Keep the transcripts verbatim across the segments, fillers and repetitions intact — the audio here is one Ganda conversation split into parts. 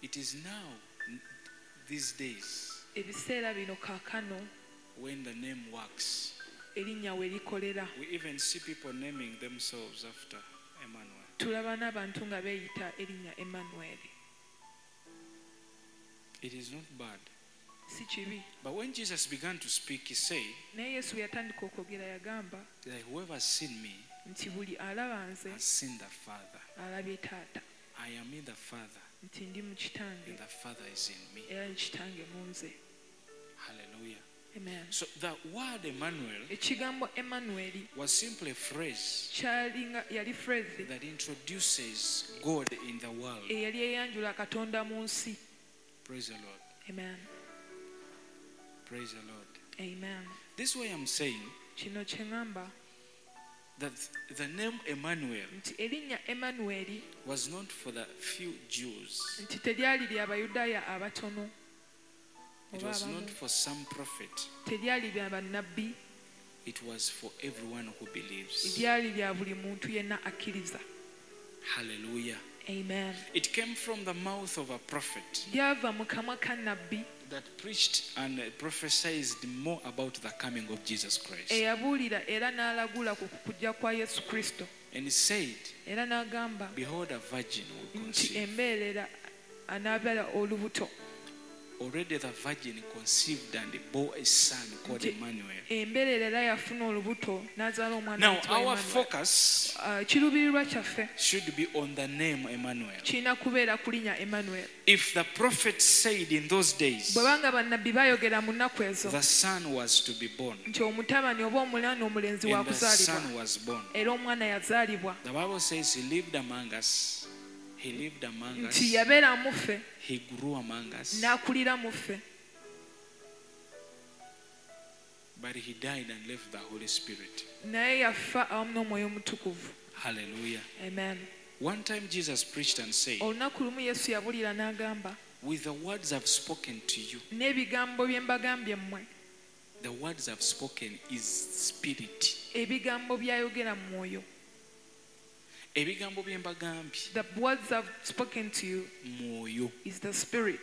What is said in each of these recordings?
It is now, these days, ebiseera bino kaakano when the name works. erinnya we likolera. We even see people naming themselves after Emmanuel. Tulaba n'abantu nga beeyita erinnya Emmanuel. It is not bad. Si kibi. But when Jesus began to speak, he said naye Yesu yatandika okwogera yagamba that whoever has seen me nti buli alaba nze has seen the Father. alabye taata. I am in the Father, nti ndi mu kitange and the Father is in me. era kitange mu nze. Hallelujah. Amen. So the word Emmanuel Ekigambo Emmanuel was simply a phrase kyalinga yali phrase that introduces God in the world. eyali eyanjula Katonda mu nsi. Praise the Lord. Amen. Praise the Lord. Amen. This way I'm saying Kino kye ŋŋamba that the name Emmanuel nti erinnya Emmanuel was not for the few Jews. nti teryali lya Bayudaaya abatono It oba was abamu. not for some prophet. Teryali lya bannabbi, It was for everyone who believes. lyali lya buli muntu yenna akkiriza. Hallelujah. Amen. It came from the mouth of a prophet Lyava mu kamwa ka nabbi that preached and prophesied more about the coming of Jesus Christ. eyabuulira era n'alagula ku kujja kwa Yesu Kristo. And he said, Era n'agamba behold, a virgin will nti conceive. embeerera anaabala olubuto. Already the virgin conceived and bore a son called Nti Emmanuel. embeerera era yafuna olubuto n'azaala omwana Now ayitibwa our Emmanuel. focus Ah, kiruubirirwa kyaffe should be on the name Emmanuel. kirina kubeera ku linnya Emmanuel. If the prophet said in those days bwe banga bannabbi baayogera mu nnaku ezo the son was to be born, nti omutabani oba omulana omulenzi wa and the kuzaalibwa son was born, era omwana yazaalibwa the Bible says he lived among us. He lived among us. nti yabeera mu ffe He grew among us. n'akulira mu ffe But he died and left the Holy Spirit. naye yafa awamu n'omwoyo omutukuvu. Hallelujah. Amen. One time Jesus preached and said, olunaku lumu Yesu yabulira n'agamba with the words I've spoken to you, n'ebigambo bye mbagambye mmwe the words I've spoken is spirit. ebigambo byayogera mu mwoyo. Ebigambo bye mbagambye, The words I've spoken to you mwoyo. is the spirit.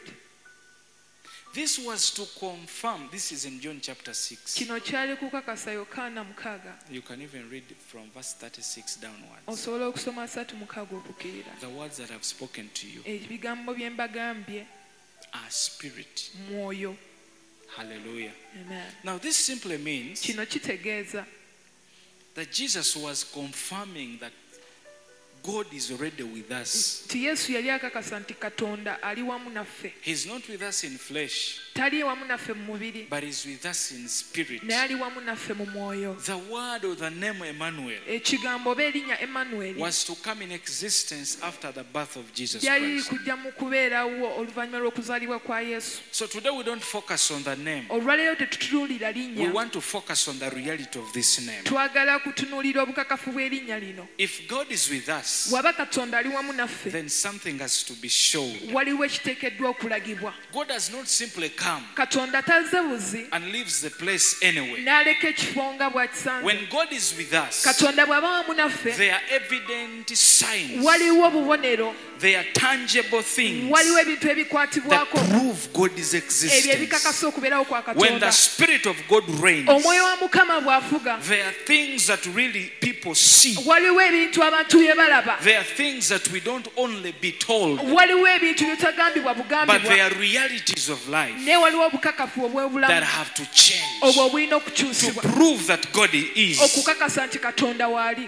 This was to confirm. This is in John chapter six. Kino kyali kukakasa Yokaana mukaaga. You can even read from verse thirty-six downwards. Osobola okusoma asatu mukaaga okukirira. The words that I've spoken to you Ebigambo bye mbagambye are spirit. mwoyo. Hallelujah. Amen. Now this simply means Kino kitegeeza that Jesus was confirming that God is already with us. nti Yesu yali akakasa nti Katonda ali wamu naffe. He's not with us in flesh, Tali wamu naffe mu mubiri, but he's with us in spirit. naye ali wamu naffe mu mwoyo. The word or the name Emmanuel Ekigambo oba erinnya Emmanuel was to come in existence after the birth of Jesus lyali Christ. kujja mu kubeerawo oluvannyuma lw'okuzaalibwa kwa Yesu. So today we don't focus on the name. Olwaleero tetutunuulira We linnya, want to focus on the reality of this name. twagala kutunuulira obukakafu bw'erinnya lino. If God is with us, Bw'aba Katonda ali wamu naffe, then something has to be shown. waliwo ekiteekeddwa okulagibwa. God does not simply come Katonda tazze buzi and leaves the place anyway. n'aleka ekifo nga bw'akisanze. When God is with us, Katonda bw'aba wamu naffe, there are evident signs, waliwo obubonero, there are tangible things waliwo ebintu that ebikwatibwako prove God's ebyo existence. ebikakasa okubeerawo kwa When the Katonda. Spirit of God reigns, Omwoyo wa Mukama bw'afuga, there are things that really people see. waliwo ebintu abantu bye balaba, There are things that we don't only be told, waliwo ebintu byotagambibwa but bugambibwa, they are realities of life naye waliwo obukakafu that obw'obulamu have to change obwo obulina to okukyusibwa prove that God is. okukakasa nti Katonda waali.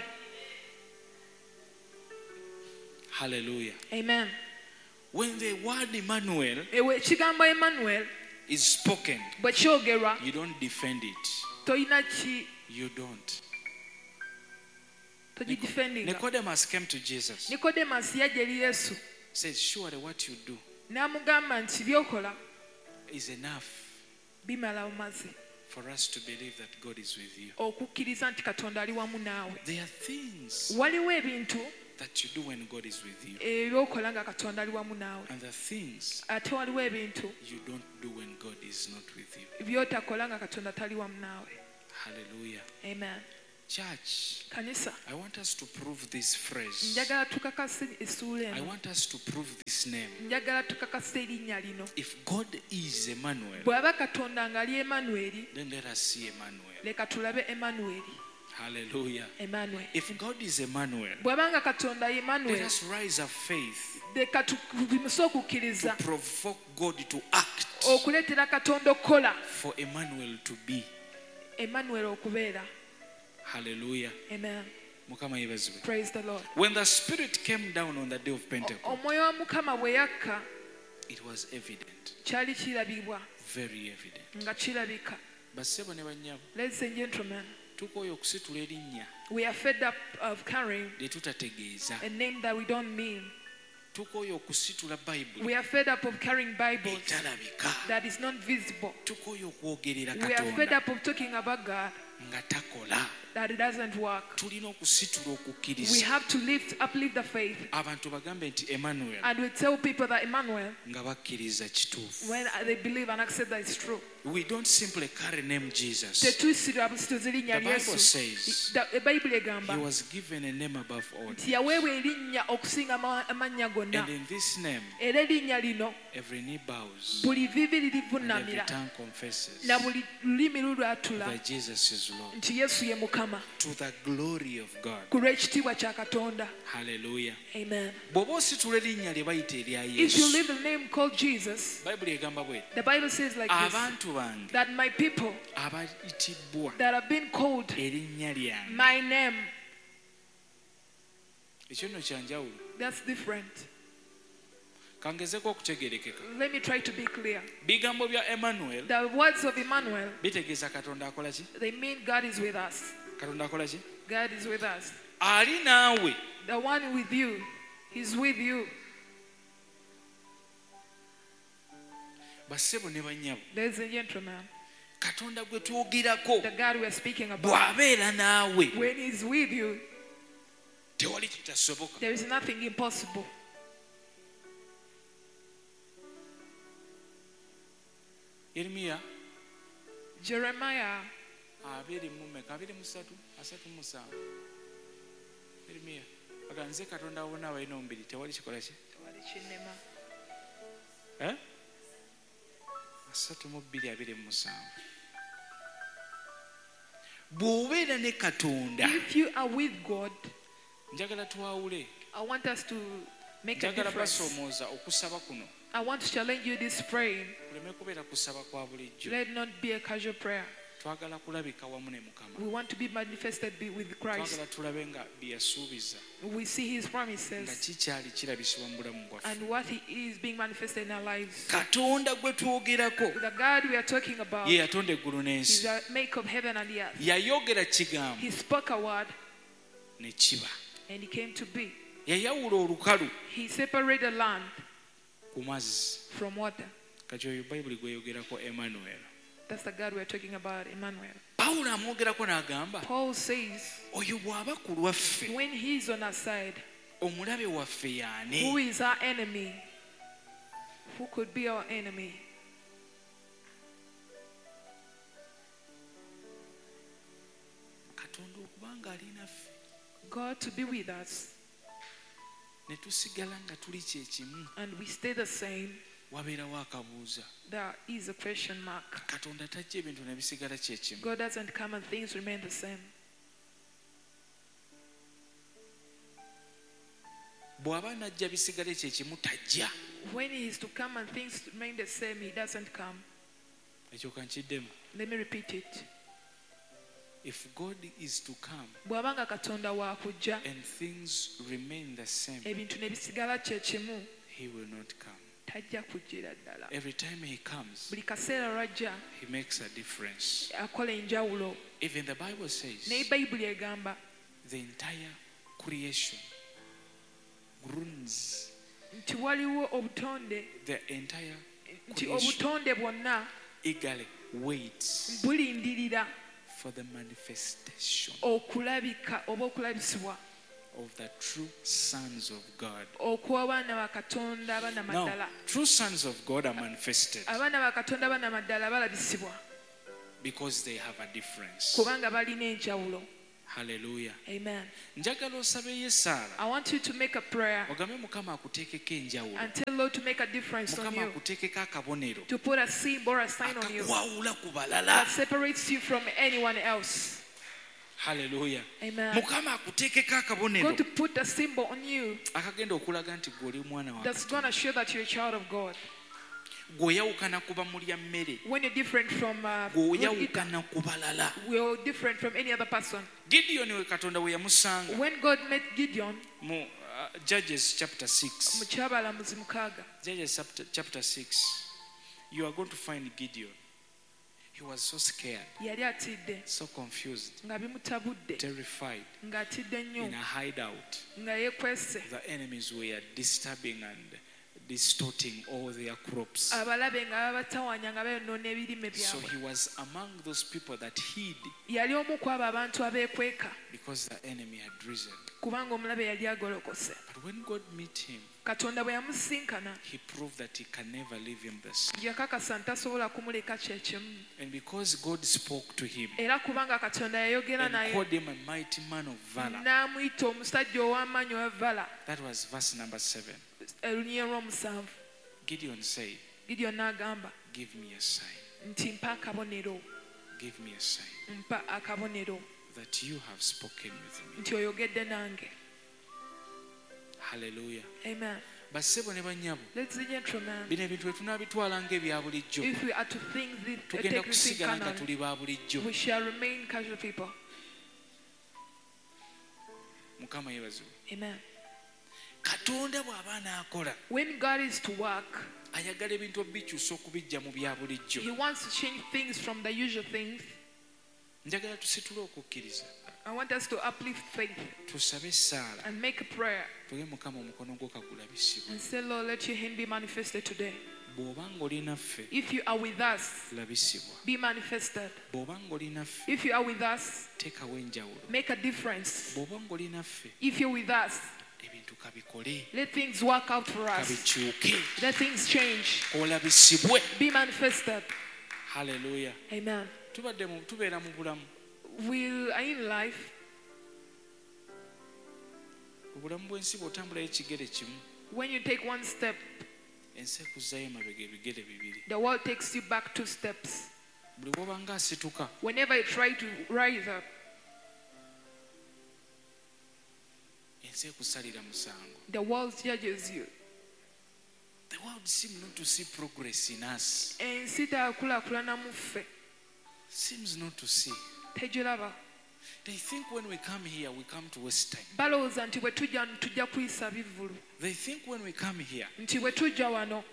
Hallelujah. Amen. When the word Emmanuel Ewe ekigambo Emmanuel is spoken, bwe kyogerwa you don't defend it. tolina ki You don't. togidefendinga. Nicodemus came to Jesus. Nikodemasi yajja eri Yesu Says, surely what you do n'amugamba nti by'okola is enough bimala omazi for us to believe that God is with you. okukkiriza nti Katonda ali wamu naawe. There are things Waliwo ebintu that you do when God is with you, ebyokola nga Katonda ali wamu naawe, and the things ate waliwo ebintu you don't do when God is not with you. by'otakola nga Katonda tali wamu naawe. Hallelujah. Amen. Church, kanisa I want us to prove this phrase. njagala tukakase essuula I eno want us to prove this name. njagala tukakase erinnya lino If God is Emmanuel, bw'aba katonda ng'ali Emmanuel then let us see Emmanuel. leka tulabe Emmanuel Hallelujah. Emmanuel If God is Emmanuel, bw'aba nga katonda ye let Emmanuel us rise up faith leka tumuse to okukkiriza provoke God to act okuleetera katonda okukola for Emmanuel to be. Emmanuel okubeera. Hallelujah. Amen. Mukama yebazibwe. Praise the Lord. When the Spirit came down on the day of Pentecost, Omwoyo wa Mukama bwe yakka it was evident, kyali kirabibwa very evident. nga kirabika. Bassebo ne bannyabo, Ladies and gentlemen, tukooye okusitula erinnya we are fed up of carrying lye tutategeeza. a name that we don't mean. Tukooye okusitula Bayibuli We are fed up of carrying Bibles etalabika. that is not visible. Tukooye okwogerera We are fed Katonda up of talking about God nga takola. that it doesn't work. Tulina okusitula We okukkiriza. have to lift, uplift the faith, Abantu bagambe nti Emmanuel and we tell people that Emmanuel, nga bakkiriza kituufu. when they believe and accept that it's true. We don't simply carry name Jesus. Tetuyisirwa busituzi linnya The Bible Yesu. says Da- Ebayibuli egamba he was given a name above all. nti yaweebwa erinnya okusinga ama- amannya gonna, And in this name, era erinnya lino every knee bows buli vivi and every lirivuunamira tongue confesses na buli lulimi lulwatula that Jesus is Lord. nti Yesu ye Mukama, To the glory of God. ku lw'ekitiibwa kya Katonda. Hallelujah. Amen. Bw'oba ositula erinnya lye bayita erya If you Yesu, leave the name called Jesus, Bayibuli egamba bweti, the Bible says like this, abantu bange that my people abayitibwa that have been called erinnya lyange. my name, Ekyo nno kya njawulo. that's different. Kangezeko okutegeerekeka. Let me try to be clear. Bigambo bya Emmanuel The words of Emmanuel, bitegeeza Katonda akola ki? they mean God is with us. Katonda akola ki? God is with us. Ali naawe. The one with you, He's with you. Bassebo ne bannyabo. Ladies and gentlemen, Katonda gwe twogerako the God we are speaking about, bw'abeera naawe when He's with you, tewali kitasoboka. there is nothing impossible. Yeremiya Jeremiah abiri mu meka abiri mu ssatu asatu mu musanvu. Yeremiya aga nze Katonda abona abalina omubiri tewali kikola ki? Eh? asatu mu bbiri abiri mu musanvu. Bw'obeera ne Katonda, If you are with God, njagala twawule, I want us to make a njagala difference. basoomooza okusaba kuno I want to challenge you this praying. kuleme kubeera kusaba kwa bulijjo. Let it not be a casual prayer. Twagala kulabika wamu ne Mukama. We want to be manifested be with Christ. Twagala tulabe nga bye yasuubiza We see His nga promises kikyali kirabisibwa mu bulamu bwaffe. and what He is being manifested in our lives. Katonda gwe twogerako The God we are talking about ye yatonda eggulu is n'ensi. the maker of heaven and the earth. Yayogera kigambo He spoke a word ne kiba. and it came to be. Yayawula olukalu He separated land ku mazzi. from water. Kati oyo Bayibuli gweyogerako Emmanuel. That's the God we are talking about, Emmanuel. Pawulo amwogerako n'agamba Paul says, oyo bw'aba ku lwaffe when He's on our side, omulabe waffe y'ani? who is our enemy? Who could be our enemy? Katonda okubanga ali naffe God to be with us, ne tusigala nga tuli kyekimu, and we stay the same. wabeerawo akabuuza. There is a question mark. Katonda tajja ebintu ne bisigala kyekimu. God doesn't come and things remain the same. Bw'aba najja bisigale kyekimu tajja. When He is to come and things remain the same, He doesn't come. Ekyo kankiddemu. Let me repeat it. If God is to come Bw'abanga Katonda wa kujja, and things remain the same, ebintu ne bisigala kye kimu, he will not come. tajja kujjira ddala. Every time he comes, Buli kaseera lw'ajja he makes a difference. akola enjawulo. Even the Bible says Naye Bayibuli egamba the entire creation groans, nti waliwo obutonde, the entire nti creation obutonde bwonna eagerly waits bulindirira for the manifestation okulabika oba okulabisibwa of the true sons of God. okw'abaana ba Katonda abaana maddala. Now, true sons of God are manifested Abaana ba Katonda abaana maddala balabisibwa because they have a difference. kubanga balina enjawulo. Hallelujah. Amen. Njagala osabe ye Saara. I want you to make a prayer Ogambe Mukama akuteekeko enjawulo. and tell Lord to make a difference on Mukama you, akuteekeko akabonero. to put a symbol or a sign on you Akakwawula ku balala. that separates you from anyone else. Hallelujah. Amen. Mukama akuteekeko akabonero. Going to put a symbol on you Akagenda okulaga nti gwe oli mwana wa that's Katonda. going to show that you're a child of God. Gw'oyawukana ku bamulya mmere. When you're different from uh, Gw'oyawukana ku balala. we're different from any other person. Gideon we Katonda we yamusanga When God met Gideon, mu uh, Judges chapter six. mu kyabalamuzi mukaaga, Judges chapter, chapter six. You are going to find Gideon. He was so scared, yali atidde so confused, nga bimutabudde, terrified, ng'atidde nnyo, in a hideout. nga yeekwese. The enemies were disturbing and distorting all their crops. Abalabe nga babatawanya nga bayonoona ebirime So byabwe. he was among those people that hid Yali omu ku abo abantu abeekweka because the enemy had risen. kubanga omulabe yali agolokose. But when God met him, Katonda bwe yamusinkana, he proved that he can never leave him the same. yakakasa ntasobola kumuleka kye kimu. And because God spoke to him Era kubanga Katonda yayogera and naye called him a mighty man of valor, n'amuyita omusajja ow'amaanyi ow'evvala, that was verse number seven. olunyiriri lw'omusanvu. Gideon said, Gideon n'agamba give me a sign, nti mpa akabonero, give me a sign mpa akabonero that you have spoken with me. nti oyogedde nange. Hallelujah. Amen. Bassebo ne bannyabo, Ladies and gentlemen, bino ebintu bwe tunaabitwala ng'ebya bulijjo, if we are to think the, tugenda take this thing kusigala nga canon, tuli ba bulijjo. we shall remain casual people. Mukama yeebazibwe. Amen. Katonda bw'aba n'akola, When God is to work, ayagala ebintu obikyusa okubijja mu bya bulijjo. He wants to change things from the usual things. Njagala tusitule okukkiriza, I want us to uplift faith tusabe Saala, and make a prayer tuge Mukama omukono gwo kagulabisibwe. and say, Lord, let your hand be manifested today. Bw'oba ng'oli naffe, If you are with us, labisibwa. be manifested. Bw'oba ng'oli naffe, If you are with us, teekawo enjawulo. make a difference. Bw'oba ng'oli naffe, If you're with us, ebintu kabikole, let things work out for us. kabikyuke, Let things change. olabisibwe. Be manifested. Hallelujah. Amen. Tubadde mu tubeera mu bulamu. We are in life. Obulamu bw'ensi bw'otambulayo ekigere kimu, When you take one step, ensi ekuzzayo emabega ebigere bibiri. the world takes you back two steps. Buli bw'oba ng'asituka, Whenever you try to rise up, ensi ekusalira musango. the world judges you. The world seems not to see progress in us. Ensi teyakulaakulana mu ffe. Seems not to see. Tegiraba. They think when we come here, we come to waste time. Balowooza nti bwe tujja tujja kuyisa bivvulu. They think when we come here, Nti bwe tujja wano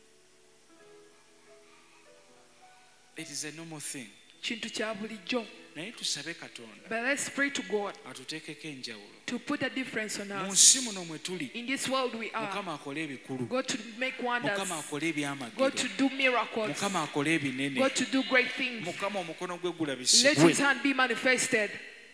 it is a normal thing. kintu kya bulijjo. Naye tusabe Katonda But let's pray to God atuteekeko enjawulo. to put a difference on Mu us. nsi muno mwe tuli, In this world we are. Mukama akole ebikulu. God to make wonders. Mukama akole ebyamagero. God to do miracles. Mukama akole ebinene. God to do great things. Mukama omukono gwe Let gulabisibwe. His hand be manifested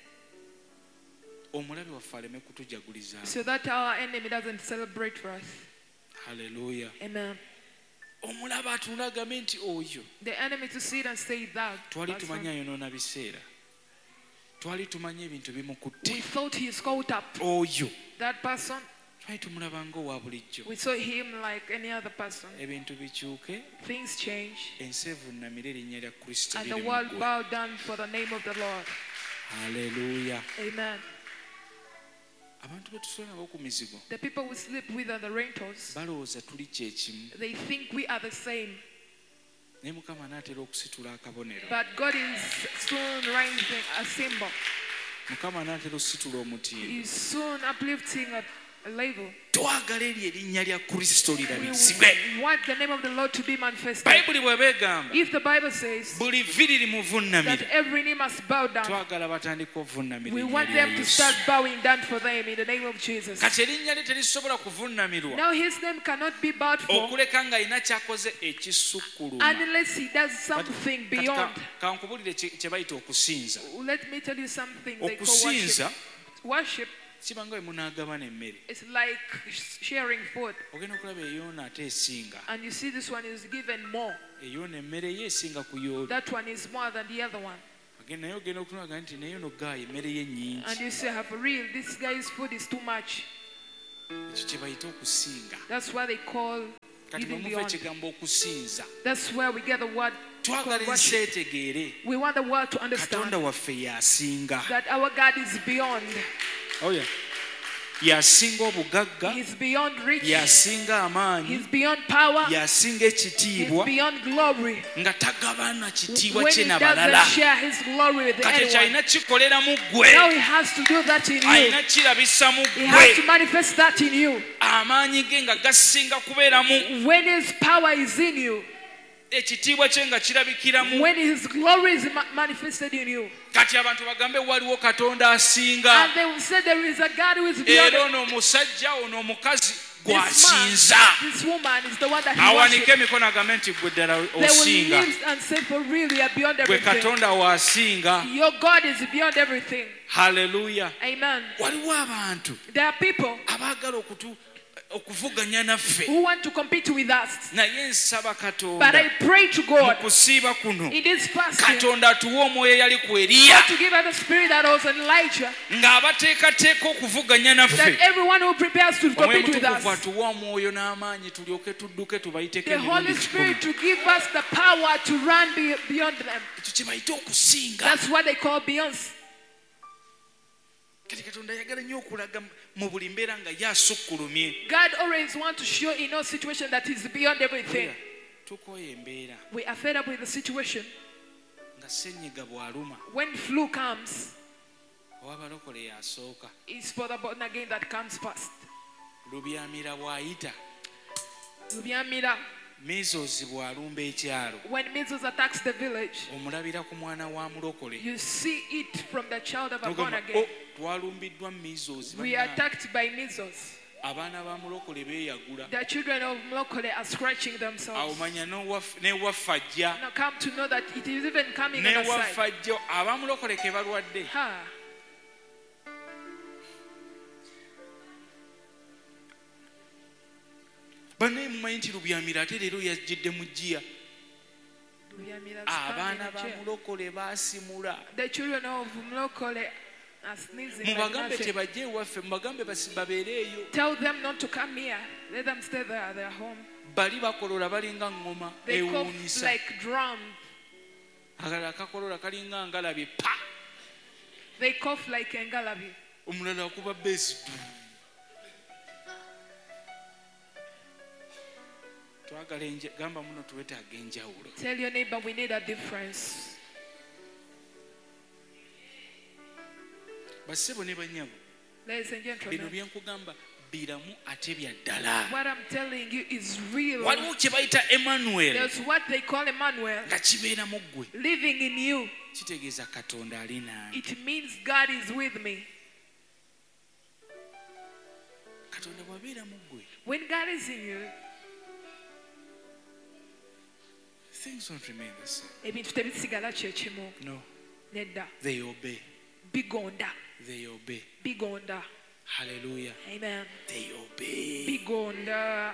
Omulabe waffe aleme kutujaguliza. so that our enemy doesn't celebrate for us. Hallelujah. Amen. Omulabe atulagame nti oyo The enemy to see it and say that twali person, tumanyi ayonoona biseera. Twali tumanyi ebintu bimukutte. we thought he is caught up. Oyo That person, twali tumulaba ng'owa bulijjo. we saw him like any other person. Ebintu bikyuke, Things change ensi evuunamire erinnya lya Kristo and the liri mu world ggwe. bow down for the name of the Lord. Hallelujah. Amen. Abantu be tusula nabo ku mizigo The people we sleep with are the rentals. balowooza tuli kyekimu, They think we are the same. naye Mukama anaatera okusitula akabonero. But God is soon raising a symbol. Mukama anaatera okusitula omutindo. He's soon uplifting a, a label. Twagala eryo erinnya lya Kristo We lirabisibwe. want the name of the Lord to be manifested. Bayibuli bw'eba egamba If the Bible says buli vvi that limuvunnamira, every knee must bow down, twagala batandika ovunnamira we erinnya want lya them to Yesu. start bowing down for them in the name of Jesus. Kati erinnya lye terisobola kuvunnamirwa Now his name cannot be bowed for okuleka ng'alina ky'akoze ekisukkuluma. unless he does something Kati beyond. ka- kankubulire kye kye bayita okusinza. Let me tell you something they call Okusinza worship. Worship kiba nga bwe munaagabana emmere. is like sharing food. Ogenda okulaba eyoona ate esinga. And you see this one is given more. Eyoona emmere ye esinga ku y'oli. That one is more than the other one. naye ogenda okunaga nti naye no gayi emmere ye nnyingi. And you say, for real, this guy's food is too much. Ekyo kye bayita okusinga. That's why they call Kati giving bwe muva beyond. ekigambo okusinza. That's where we get the word Twagala called ensi worship. etegeere. We want the world to understand Katonda waffe y'asinga. that our God is beyond. Oh yeah. Y'asinga obugagga. He's beyond rich. Y'asinga amaanyi. He's beyond power. Y'asinga He's ekitiibwa. beyond glory. Nga tagabana kitiibwa When kye he n'abalala. doesn't share his glory with Kati ekyo anyone, alina kikolera mu ggwe. now he has to do that in you. Alina kirabisa mu He has to ggwe. manifest that in you. Amaanyi ge nga gasinga kubeera mu When his power is in you, ekitiibwa kye nga kirabikiramu. when his glory is ma- manifested in you, Kati abantu bagambe waliwo Katonda asinga. and they will say there is a God who is beyond Era it. ono omusajja ono omukazi This gw'asinza. man, this woman is the one that he Awanike worships. emikono agambe nti gwe ddala They will osinga. live and say, for real, you are beyond Gwe everything. Katonda w'asinga. Your God is beyond everything. Haleluya. Amen. Waliwo abantu There are people abaagala okutu okuvuganya naffe. who want to compete with us. Naye nsaba But Katonda I pray to mu God kusiiba kuno. in this fasting Katonda atuwe omwoyo eyali ku Eriya to give us the spirit that was on Elijah, ng'abateekateeka okuvuganya that naffe. everyone who prepares to Omwoyo compete with Mutukuvu us, atuwe omwoyo n'amaanyi tulyoke tudduke tubayiteko the Holy emirundi Spirit kikumi. to give us the power to run be- beyond them. Ekyo kye bayita okusinga. That's what they call Beyonce. Kati Katonda ayagala nnyo okulaga mu buli mbeera nga y'asukkulumye. God always wants to show in no situation that He's beyond everything. Tukooye embeera We are fed up with the situation. nga ssenyiga bw'aluma When flu comes, oba abalokole y'asooka. it's for the born again that comes first. Lubyamira bw'ayita, Lubyamira, measles bw'alumba ekyalo, when measles attacks the village, omulabira ku mwana wa mulokole. you see it from the child of a born N'ogamba, again. "Oh, twalumbiddwa measles." We are bannange." attacked by measles. Abaana ba mulokole beeyagula. The children of Mlokole are scratching Awo themselves. manya n'ewaffe ajja. Now come to know that it is even coming on the N'ewaffe side. ajja abamulokole ke balwadde. Ha. Bannaye mumanyi nti Lubyamira ate leero yajjidde mu jjiya. Lubyamira's Abaana coming ba in a chair. mulokole baasimula. The children of Mlokole are sneezing. like Mubagambe nothing. tebajje ewaffe, mubagambe basi babeere eyo. Tell them not to come here. Let them stay there. They are home. Bali bakolola balinga ngoma They cough ewuunyisa. like drum. Akalala kakolola kalinga ngalabi pa. They cough like engalabi. Omulala akuba besi. Twagala enje gamba muno tuwetaaga enjawulo. Tell your neighbor we need a difference. Bassebo ne bannyabo, Ladies and bino gentlemen, bye nkugamba biramu ate bya ddala. what I'm telling you is real. Waliwo kye bayita Emmanuel There's what they call Emmanuel nga kibeera mu ggwe. living in you. Kitegeeza Katonda ali nange. It means God is with me. Katonda bw'abeera mu ggwe, When God is in you, things don't remain the same. ebintu tebisigala kye kimu. No, Nedda. they obey. Bigonda. They obey. Bigonda. Hallelujah. Amen. They obey. Bigonda.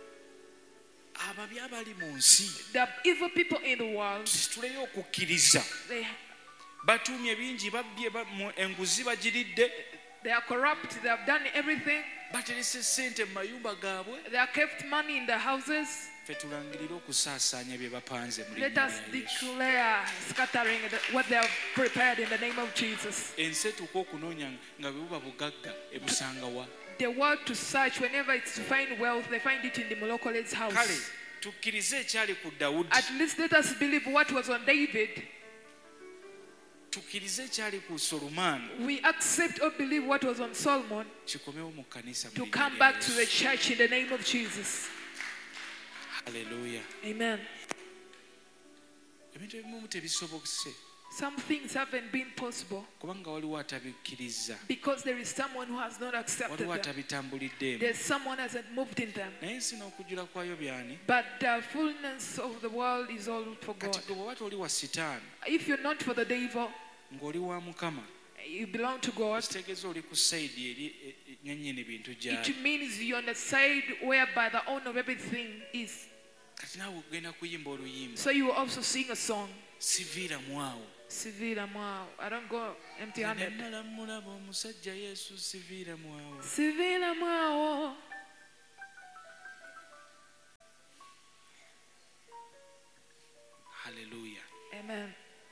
Ababi abali mu nsi The evil people in the world, tuleyo okukkiriza. they, Batuumye bingi, babbye, ba- mu- enguzi bagiridde, they are corrupt. They have done everything. baterese ssente mu mayumba gaabwe. They have kept money in the houses. Ffe tulangirire okusaasaanya bye bapanze mu Let linnya us lya Yesu. declare scattering the- what they have prepared in the name of Jesus. Ensi etuuka okunoonya nga bwe buba bugagga ebusanga wa. The word to search, whenever it's to find wealth, they find it in the Molokole's Kale house. tukkirize ekyali ku Dawudi, At least let us believe what was on David. tukkirize ekyali ku Solumaani, We accept or believe what was on Solomon kikomewo mu kkanisa mu to linnya come lya back to the Yesu. church in the name of Jesus. Haleluya. Amen. Ebintu ebimu tebisobokese Some things haven't been possible kubanga waliwo atabikkiriza, because there is someone who has not accepted waliwo them. atabitambuliddeemu. There's someone who hasn't moved in them. Naye ensi n'okujjula kwayo byani? But the fullness of the world is all for God. Kati gwe bw'oba toli wa Sitaani If you're not for the devil, ng'oli wa Mukama, you belong to God. kitegeeza oli ku sayidi eri e- e- nnyonnyini bintu gyali. It means you're on the side whereby the owner of everything is. kati naawe ogenda kuyimba oluyimba So you will also sing a song. siviiramu awo Sivira mwao. I don't go empty handed. nala mulaba omusajja yesu siviiramu awo Sivira mwao. haleluya Amen.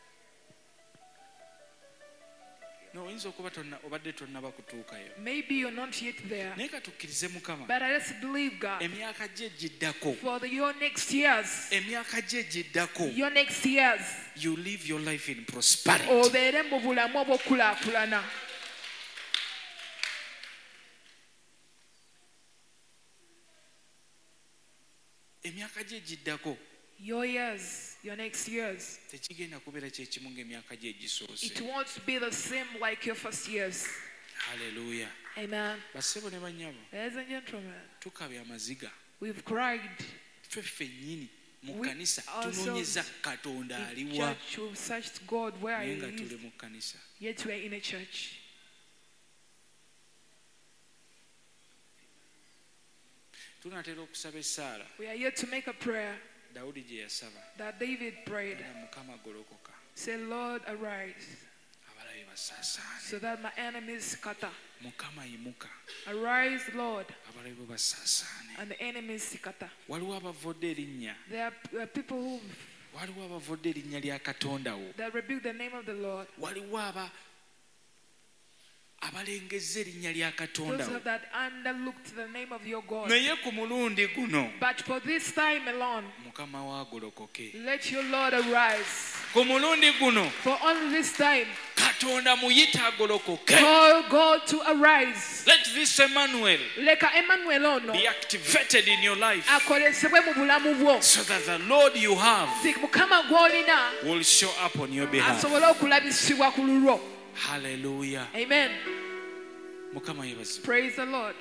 no oyinza okuba obadde tonnaba kutuukayo Maybe you're not yet there. naye katukkirize mukama But let's believe God. emyaka gye giddako For the, your next years. emyaka gye giddako Your next years. you live your life in prosperity Obeere mu bulamu obw'okulaakulana. emyaka gye giddako Your years. Your next years. tekigenda kubeera kyekimu ng'emyaka gye egisoose It won't be the same like your first years. haleluya Amen. bassebo ne bannyabo Ladies and gentlemen, tukabya amaziga we've cried. ffe ffennyini mu We kkanisa ourselves tunoonyeza katonda In aliwa church, we've searched God where naye He nga tuli is. mu kkanisa Yet we are in a church. tunatera okusaba essaala We are here to make a prayer dawudi gye yasaba that David prayed. era mukama golokoka Say, Lord, arise abalabe basaasaane so that my enemies scatter. mukama yimuka Arise, Lord, abalabe basaasaane and the enemies scatter. waliwo abavodde erinnya There are there are people who waliwo abavodde erinnya lya katonda wo that rebuke the name of the Lord. waliwo aba abalengezza erinnya lya katonda Those wo that underlooked the name of your God. naye ku mulundi guno But for this time alone, mukama waagolokoke let your Lord arise. ku mulundi guno For only this time, katonda muyite agolokoke call God to arise. let this Emmanuel Leka Emmanuel ono be activated in your life akolesebwe mu bulamu bwo. so that the Lord you have Nti Mukama gw'olina will show up on your behalf. asobole okulabisibwa ku lulwo. Hallelujah. Amen. Mukama yebazi. Praise the Lord.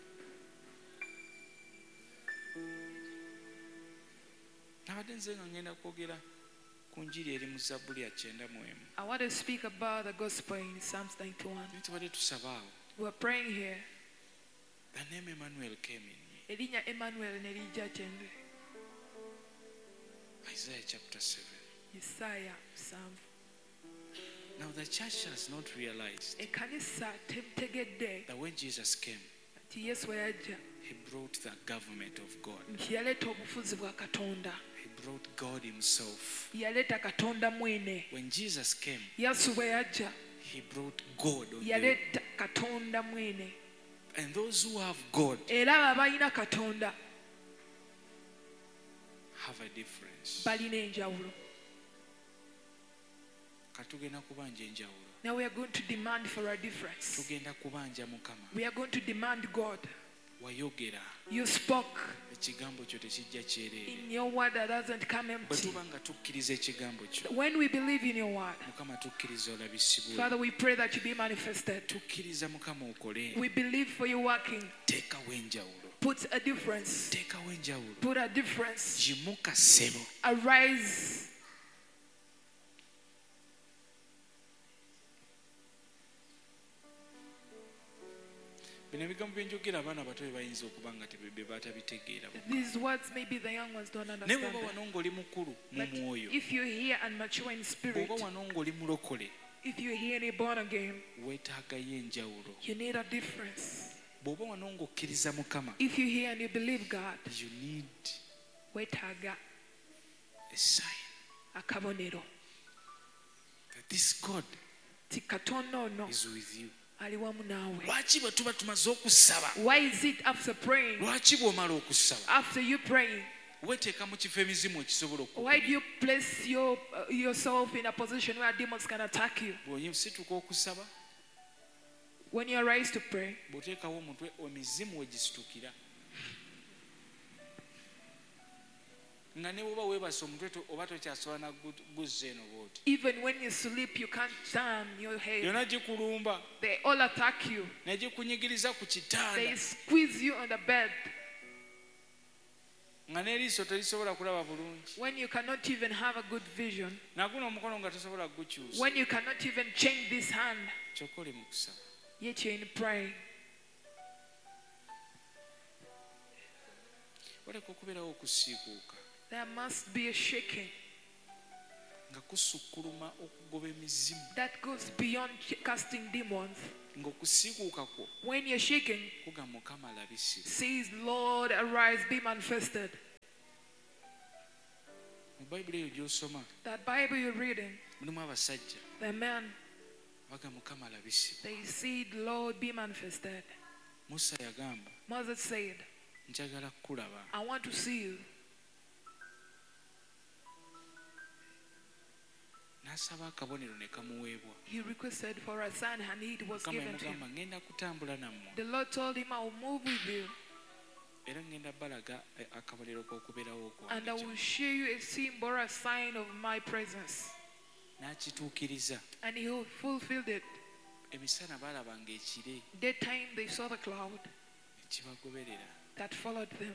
Nabadde nze nga ngenda kwogera ku njiri eri mu Zabbuli ya kyenda mu emu. I want to speak about the gospel in Psalms ninety-one. Naye tubadde tusaba awo. We're praying here. The name Emmanuel came in me. Erinnya Emmanuel ne lijja kyende. Isaiah chapter seven. Yesaya musanvu. Now the church has not realized Ekkanisa temutegedde that when Jesus came, nti Yesu we yajja he brought the government of God. nti yaleeta obufuzi bwa Katonda. He brought God himself. Yaleeta Katonda mwene. When Jesus came, Yesu bwe yajja he brought God on the, yaleeta Katonda mwene. and those who have God Era abalina Katonda have a difference. balina enjawulo. Katugenda kubanja enjawulo. Now we are going to demand for a difference. Tugenda kubanja Mukama. We are going to demand God. Wayogera You spoke ekigambo kyo tekijja kyereere. in your word that doesn't come Bwe empty. tuba nga tukkiriza ekigambo kyo, When we believe in your word, Mukama tukkiriza olabisibwe. Father, we pray that you be manifested. Tukkiriza Mukama okole. We believe for you working. Teekawo enjawulo. Put a difference. Teekawo enjawulo. Put a difference. Gimuka ssebo. Arise. Bino ebigambo bye njogera abaana abato bye bayinza okuba nga tebebe batabitegeera. These words maybe the young ones don't Naye understand. bw'oba them. wano ng'oli mukulu mu But mwoyo, if you hear and mature in spirit, bw'oba wano ng'oli mulokole, if you hear and born again, weetaagayo enjawulo. you need a difference. Bw'oba wano ng'okkiriza Mukama, If you hear and you believe God, you need wetaaga a sign akabonero. that this God Ti Katonda ono is with you. ali wamu naawe. Lwaki bwe tuba tumaze okusaba, Why is it after praying, lwaki bw'omala okusaba after you praying, weeteeka mu kifo emizimu ekisobola why do okukubira? you place your, uh, yourself in a position where demons can attack you? Bw'osituka okusaba, When you arise to pray, bw'oteekawo omutwe emizimu we gisitukira. Nga ne bw'oba weebase omutwe to- oba tokyasobola na gu- guzza eno bw'oti. even when you sleep, you can't turn your head. Yonna gikulumba, They all attack you. ne gikunyigiriza ku They kitanda, squeeze you on the bed nga n'eriiso terisobola kulaba bulungi. when you cannot even have a good vision, Naguno omukono nga tosobola kugukyusa. when you cannot even change this hand, Kyokka oli mu kusaba. yet you're in praying. waleka okubeerawo okusiikuuka There must be a shaking nga kusukkuluma okugoba emizimu that goes beyond casting demons. ng'okusiikuuka kwo When you're shaking, kuga Mukama labisire. says, Lord, arise, be manifested. Mu Bayibuli eyo gy'osoma That Bible you're reading, mulimu abasajja the men, baga Mukama labisire. they said, Lord, be manifested. Musa yagamba Moses said, njagala kukulaba. I want to see you. N'asaba akabonero ne kamuweebwa. He requested for a sign and it was Mukama given to him. yamugamba ngenda kutambula nammwe The Lord told him, I will move with you era ngenda balaga eh, akabonero k'okubeerawo and I okwange. will show you a symbol, a sign of my presence. N'akituukiriza. And he fulfilled it. Emisana baalabanga ekire Daytime they saw the cloud ne kibagoberera. that followed them.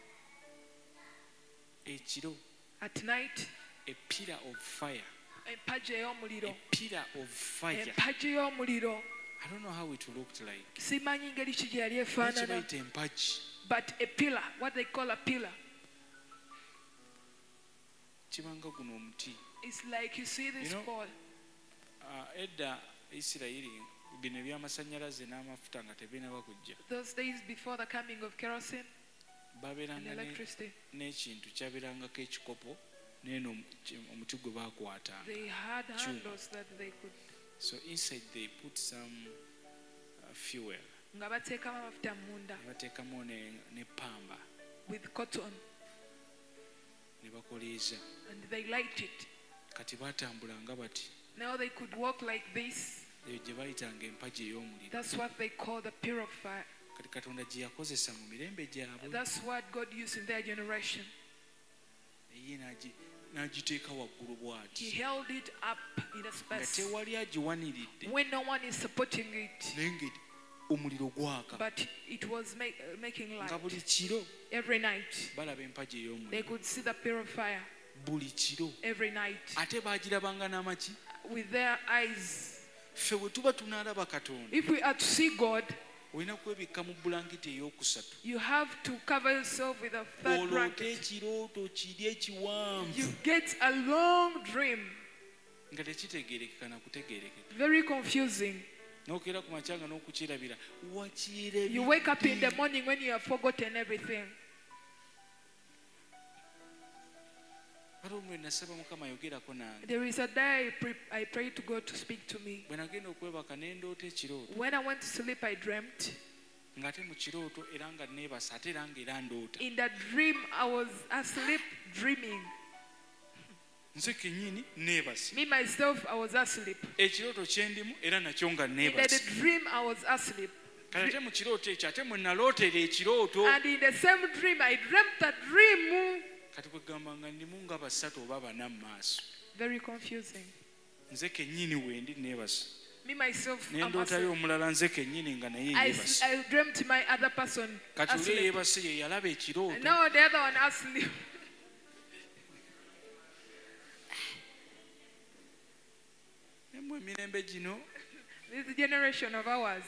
Ekiro At night, a pillar of fire. empagi A ey'omuliro. pillar of fire. Empagi y'omuliro. I don't know how it looked like. Simanyi ngeri ki gye yali Lwaki efaanana. bayita empagi? But a pillar, what they call a pillar, Kibanga guno omuti. it's like you see this You know, pole. Ah, edda Isirayiri bino ebyamasannyalaze n'amafuta nga tebinaba kujja. Those days before the coming of kerosene and Babeeranga ne- electricity, n'ekintu kyabeerangako ekikopo neeno omuti gwe baakwatanga. they had Chuma. handles that they could, So inside they put some uh, fuel. nga bateekamu amafuta munda Ne bateekamu ne, ne pamba with cotton ne bakoleeza. and they light it. Kati baatambulanga bati. Now they could walk like this. Eyo gye bayitanga empagi ey'omuliro. That's what they call the pillar of fire. Kati Katonda gye yakozesa mu mirembe gyabwe. That's what God used in their generation. Ye n'agi- n'agiteeka waggulu He bw'ati. held it up in a Nga space tewali agiwaniridde. when no one is supporting it, Naye nga omuliro gwaka. but it was make, uh, making Nga light. buli kiro Every night balaba empagi they ey'omuliro. could see the pillar of fire. Buli kiro. Every night Ate baagirabanga n'amaki? with their eyes. Ffe bwe tuba tunaalaba Katonda, If we are to see God, olina kwebikka mu bulangiti ey'okusatu. you have to cover yourself with a third Oloote blanket. ekirooto kiri ekiwanvu You get a long dream, nga tekitegeerekeka na kutegeerekeka. very confusing. N'okeera ku makyanga n'okukirabira You wake up in the wakirabidde. morning when you have forgotten everything. Waliwo omwe nasaba Mukama ayogerako nange. There is a day I, pre- I prayed to God to speak to me. Bwe nagenda okwebaka ne ndoota ekirooto When I went to sleep, I dreamt. ng'ate mu kirooto era nga neebasa ate era ng'era ndoota. In that dream, I was asleep dreaming. Nze kennyini neebase. Me, myself, I was asleep. Ekirooto kye ndimu era nakyo nga In the neebase. dream, I was asleep. Kale ate mu kirooto ekyo ate mwe nalootera ekirooto. And in the same dream, I dreamt that dream. Kati kwegamba nga ndimu nga basatu oba bana mu maaso. Very confusing. Nze kennyini wendi neebase. Me, myself, Ne I'm ndootayo asleep. omulala nze kennyini nga naye I, yeebase. I dreamt my other person Kati oli asleep. yeebase ye yalaba ekirooto. Now the other one asleep. Ne mu emirembe gino This generation of ours.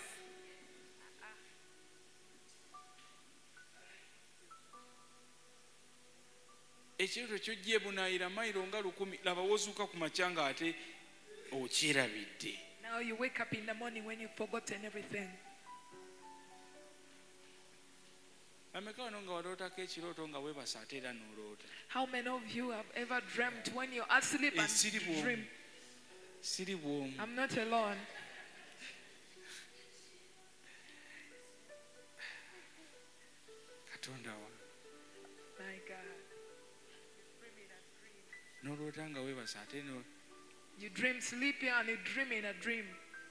ekirooto ky'ojja ebunaayira mayiro nga lukumi laba wozuuka ku makya nga ate okyerabidde. Now you wake up in the morning when you've forgotten everything. Ameka wano nga walootako ekirooto nga weebasa ate era n'oloota. How many of you have ever dreamt when you're asleep and Ensiri you dream? bw'omu. Siri bw'omu. I'm not alone. Katonda wa. My God. N'oloota nga weebasa ate no. You dream sleeping and you dream in a dream.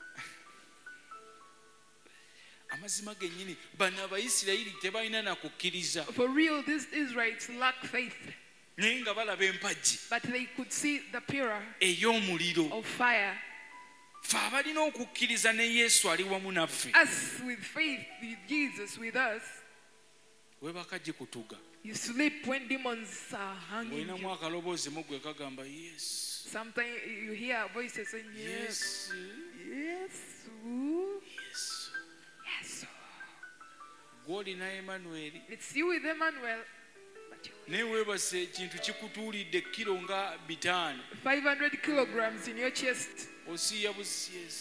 Amazima gennyini bano Abayisirayiri tebalina na kukkiriza. For real, these Israelites lack faith, Naye nga balaba empagi but they could see the pillar ey'omuliro. of fire. Ffe abalina okukkiriza ne Yesu ali wamu naffe. Us with faith, with Jesus with us, Weebaka gikutuga. you sleep when demons are hanging Olinamu you. akaloboozi mu ggwe kagamba Yesu. Sometimes you hear voices saying, yes, Yesu. yes, ooh, Yesu. yes. Gw'olina Emmanuel It's you with Emmanuel. naye weebase ekintu kikutuulidde kilo nga bitaano five hundred kilograms in your chest. osiiya busi yes.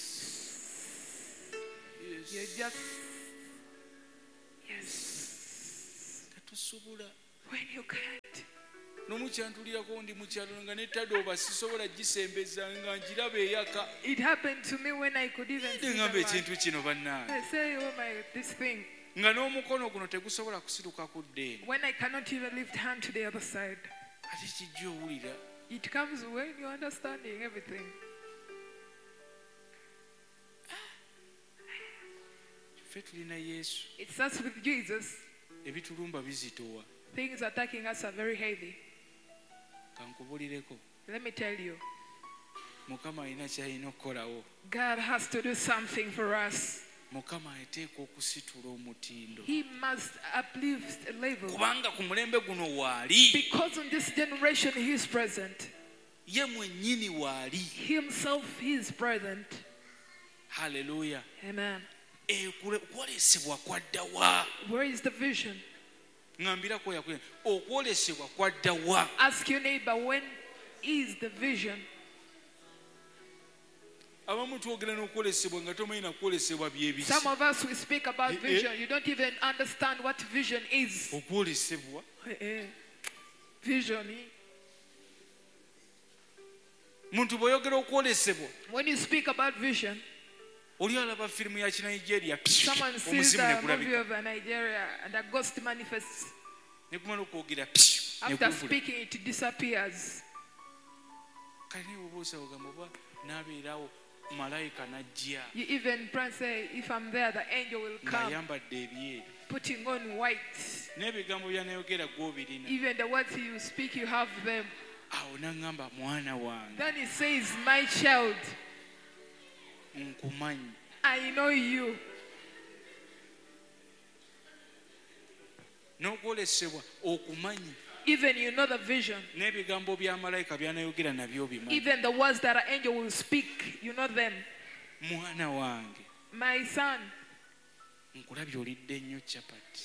You're Yes. just, yes. Tetusobola When you can't. n'omukyantulirako ndi mukyalo nga netadooba sisobola gisembeza nga njiraba eyaka It happened to me when I could even see ngamba the light. ekintu kino bannange I say, oh my, this thing. nga n'omukono guno tegusobola kusituka ku ddeeni When I cannot even lift hand to the other side. ate kijja owulira It comes when you're understanding everything. ffe tulina yesu It starts with Jesus. ebitulumba bizitowa Things attacking us are very heavy. kankubulireko Let me tell you, mukama alina kyalina okukolawo God has to do something for us. mukama ateeka okusitula omutindo He must uplift a level. kubanga ku mulembe guno waali Because in this generation He is present. ye mwennyini waali Himself He is present. haleluya Amen. okwolesebwa kwaddawa Where is the vision? ŋambirako yakwe okwolesebwa kwaddawa Ask your neighbor, when is the vision? abamu twogera n'okwolesebwa nga tomanyi nakwolesebwa byebiki Some of us, we speak about Eh, eh. vision. You don't even understand what vision is. okwolesebwa Eh, eh. Vision. eh? muntu bw'oyogera okwolesebwa When you speak about vision, oli alaba firimu ya kinigeria someone sees omuzimu the movie negulabika of uh, Nigeria and a ghost manifests. negumala okwogera After neguvula speaking, it disappears. kale naye oba osawogamba oba n'abeerawo malayika n'ajja You even pray and say, if I'm there, the angel will come, ng'ayambadde ebyeru putting on white. n'ebigambo by'anayogera gw'obirina Even the words you speak, you have them. awo n'aŋŋamba mwana wange Then he says, my child, nkumanyi I know you. n'okwolesebwa okumanyi Even you know the vision. n'ebigambo bya malayika by'anayogera nabyo obimanyi Even the words that an angel will speak, you know them. mwana wange My son, nkulabye olidde nnyo capati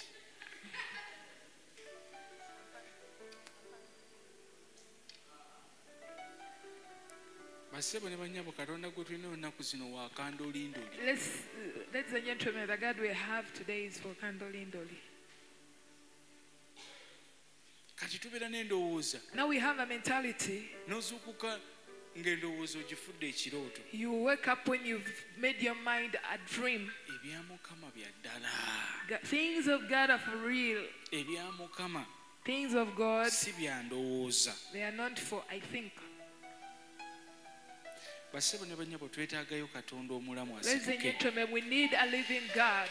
basebo ne banyabo katonda gwe tulina olunaku zino wa kandolindoli let's, uh, ladies and gentlemen, the God we have today is for Kandolindoli. kati tubeera n'endowooza Now we have a mentality. n'ozuukuka ng'endowooza ogifudde ekirooto You wake up when you've made your mind a dream. ebya mukama bya ddala Ga- Things of God are for real. ebya mukama Things of God, si bya ndowooza they are not for I think. basebo ne banyabo twetaagayo katonda omulamu Ladies and asituke gentlemen, we need a living God.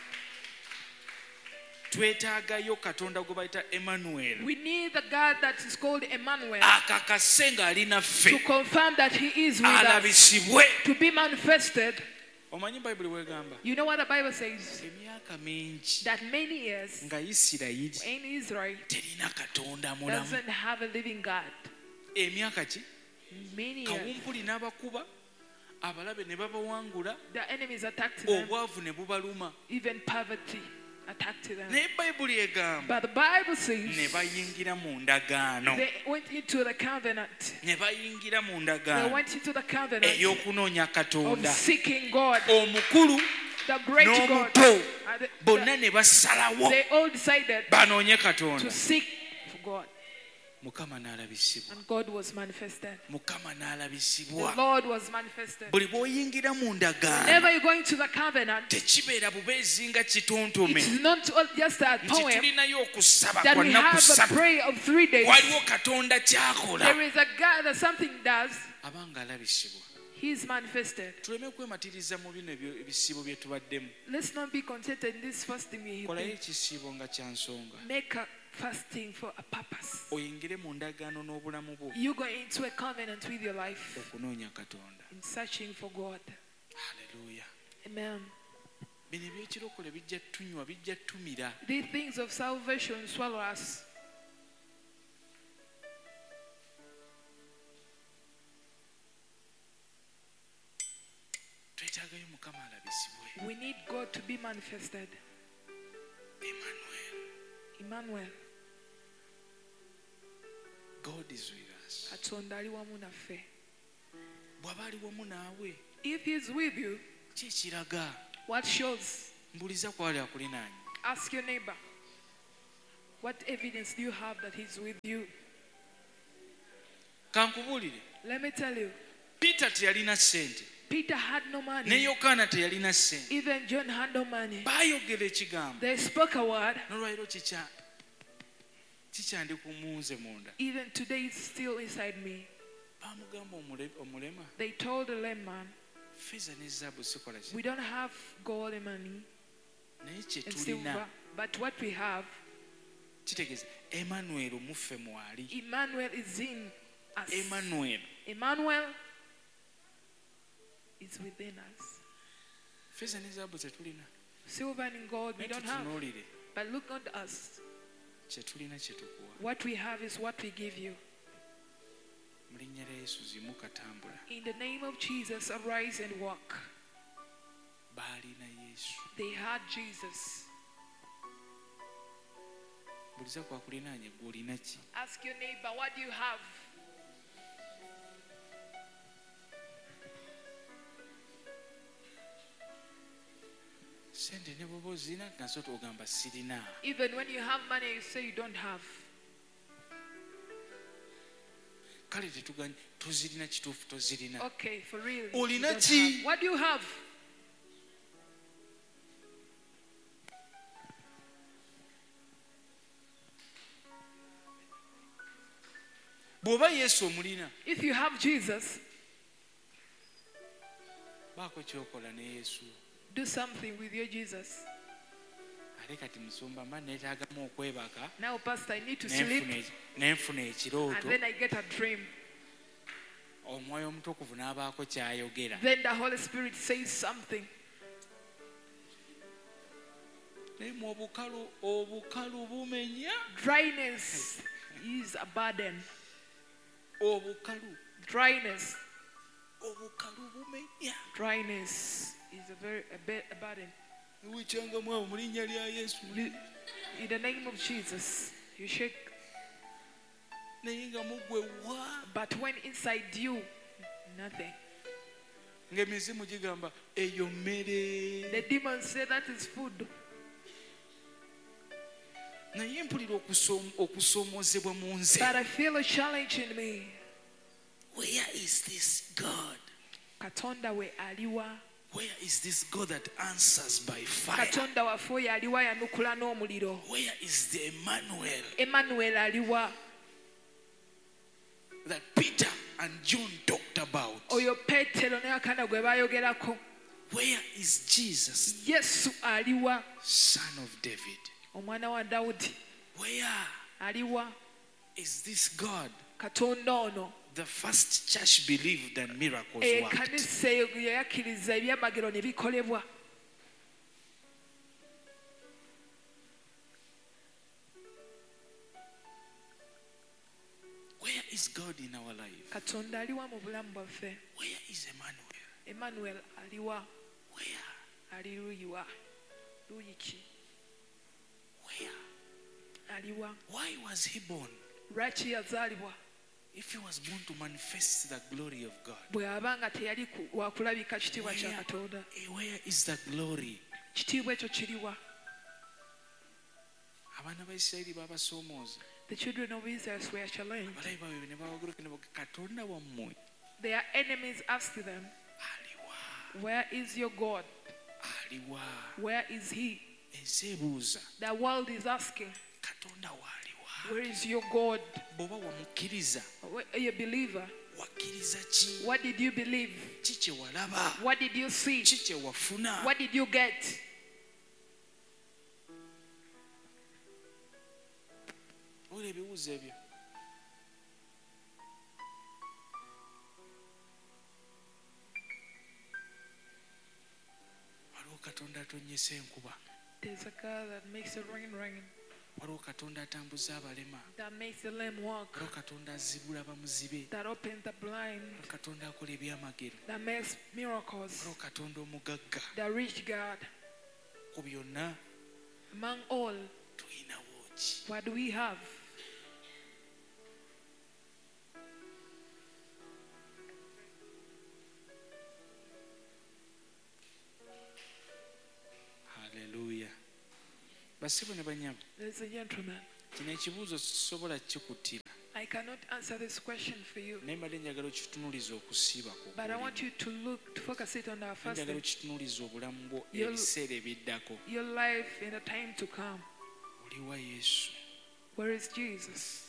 twetaagayo katonda gwe bayita emmanuel We need the God that is called Emmanuel akakase ng'ali to naffe confirm that He is with us, alabisibwe to be manifested. omanyi bayibuli bwegamba You know what the Bible says? emyaka mingi That many years nga isirayiri in Israel terina katonda mulamu doesn't have a living God. emyaka ki Many years. kawumpuli n'abakuba abalabe ne babawangula The enemies attacked them. obwavu ne bubaluma Even poverty attacked them. naye bayibuli egamba But the Bible ne says bayingira mu ndagaano they went into the covenant. ne bayingira mu They ndagaano went into the covenant ey'okunoonya of katonda seeking God, omukulu the great God. n'omuto And the- bonna ne basalawo They all decided banoonye to katonda seek for God. mukama n'alabisibwa And God was manifested. mukama The n'alabisibwa Lord was manifested. buli bw'oyingira mu ndagaano Whenever you go into the covenant, tekibeera bubeezi nga it kitontome is not all just a nti poem tulinayo okusaba that kwa we nnaku have a ssatu prayer of three days. waliwo katonda kyakola There is a God that something does. abanga alabisibwa He is manifested. tuleme kwematiriza mu bino ebyo- ebisiibo bye tubaddemu Let's not be contented in this fasting. We kolayo ekisiibo nga kya nsonga make a fasting for a purpose. oyingire mu ndagaano n'obulamu bwo You go into a covenant with your life okunoonya katonda in searching for God. haleluya Amen. bino ebyekirokole bijja tunywa bijja tumira These things of salvation swallow us. twetaagayo mukama alabisibwe We need God to be manifested. emmanuel Emmanuel. is with us. Katonda ali wamu naffe. Bw'aba ali wamu naawe If he's with you, ki ekiraga? what shows? Mbuliza kwali akulinaanye. Ask your neighbor. What evidence do you have that he's with you? Kankubuulire, Let me tell you, Peter teyalina ssente, Peter had no ne money. Yokaana teyalina ssente. Even John had no money. Baayogera ekigambo. They spoke a word. N'olwaliro kikya kikyandi ku munze munda. Even today it's still inside me. Baamugamba omule- omulema, They told the lame man, ffeeza ne zaabu sikola ki? we don't have gold and money Naye kye and tulina silver, but what we have, kitegeeza Emmanuel muffe mwali. Emmanuel is in us. Emmanuel. Emmanuel is within us. Ffeeza ne zaabu ze tulina. Silver and gold we Naye don't have. tutunuulire But look at us. kye tulina kye tukuwa. What we have is what we give you. Mu linnya lya Yesu zimu katambula. In the name of Jesus, arise and walk. Baalina Yesu. They had Jesus. Buliza kwakulinaanye gwe olina ki? Ask your neighbor, what do you have? Sente ne bw'oba ozirina nazo ogamba sirina. Even when you have money, you say you don't have. Kale tetuganye tozirina kituufu tozirina. Okay, for real. you Olina don't ki? have. What do you have? Bw'oba Yesu omulina, If you have Jesus, baako kyokola ne Yesu. do something with your Jesus. Ale kati musumba mba neetaagamu okwebaka Now, Pastor, I need to ne sleep, nfuna eki- ne nfuna and ekirooto. then I get a dream. Omwoyo omutukuvu n'abaako ky'ayogera. Then the Holy Spirit says something. Naye mu obukalu obukalu bumenya. Dryness is a burden. Obukalu Dryness. obukalu bumenya. Dryness is a very a, bit, a burden. Wicyangamu abo mu linnya lya Yesu. You- In the name of Jesus, you shake. Naye nga mugwe wa. But when inside you, nothing. Ng'emizimu gigamba eyo mmere. The demons say that is food. Naye mpulira okusom- okusoomoozebwa mu nze. But I feel a challenge in me. Where is this God? Katonda we aliwa. Where is this God that answers by fire? Katonda waffe oyo aliwa yanukula n'omuliro. Where is the Emmanuel Emmanuel aliwa. that Peter and John talked about? Oyo Petero ne Yokaana gwe baayogerako. Where is Jesus, Yesu aliwa. son of David? Omwana wa Dawudi Where aliwa. is this God? Katonda ono. The first church believed and miracles worked. Ekkanisa eyo gye yakkiriza ebyamagero ne bikolebwa. Where is God in our life? Katonda aliwa mu bulamu bwaffe. Where is Emmanuel? Emmanuel aliwa. Where? Ali luyiwa. Luyi ki? Where? Aliwa. Why was he born? Lwaki yazaalibwa? If he was born to manifest the glory of God, Bwe aba nga teyali ku- wa kulabika kitiibwa kya where, Katonda. where is that glory? Kitiibwa ekyo kiriwa? Abaana ba Isirayiri babasoomooza. The children of Israel were challenged. Abalabi baabwe ne bawaguruka ne bagamba, Katonda wammwe Their enemies asked them, aliwa? where is your God? Aliwa? Where is he? Ensi ebuuza, The world is asking, Katonda waaliwa? where is your God? Bw'oba wamukkiriza, Where- Are you a believer? wakkiriza ki? What did you believe? Ki kye walaba? What did you see? Ki kye wafuna? What did you get? Ola ebibuuzo ebyo. Waliwo Katonda atonnyesa enkuba. There's a God that makes the rain rain, Waliwo Katonda atambuza abalema. that makes the lame walk, Waliwo Katonda azibula bamuzibe. that opens the blind, Waliwo Katonda akola ebyamagero. that makes miracles, Waliwo Katonda omugagga. the rich God. Ku byonna Among all, tulinawo ki? what do we have? Basibo ne banyabo, Ladies and gentlemen, kino ekibuuzo sisobola kikuttira I cannot answer this question for you, naye mbadde njagala okitunuuliza okusiiba but I want you to look, to focus it on our njagala fasting, okitunuuliza obulamu bwo You'll- ebiseera ebiddako. your life in the time to come. Oli wa Yesu. Where is Jesus?